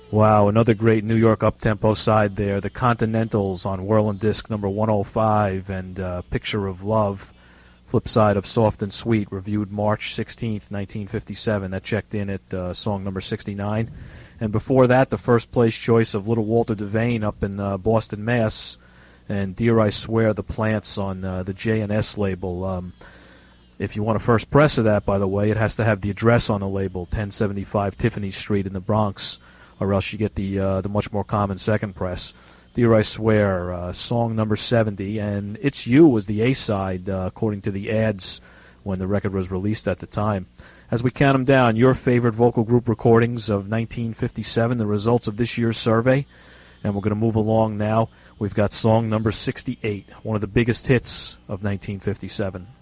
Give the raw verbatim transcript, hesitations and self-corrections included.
Wow, another great New York up-tempo side there. The Continentals on Whirlin' Disc number one oh five and uh, Picture of Love, flip side of Soft and Sweet, reviewed March sixteenth, nineteen fifty-seven. That checked in at uh, song number sixty-nine. And before that, the first place choice of Little Walter Devane up in uh, Boston, Mass. And Dear I Swear, The Plants on uh, the J and S label. Um, if you want a first press of that, by the way, it has to have the address on the label, ten seventy-five Tiffany Street in the Bronx, or else you get the uh, the much more common second press. Dear I Swear, uh, song number seventy, and It's You was the A-side, uh, according to the ads when the record was released at the time. As we count them down, your favorite vocal group recordings of nineteen fifty-seven, the results of this year's survey, and we're going to move along now. We've got song number sixty-eight, one of the biggest hits of nineteen fifty-seven.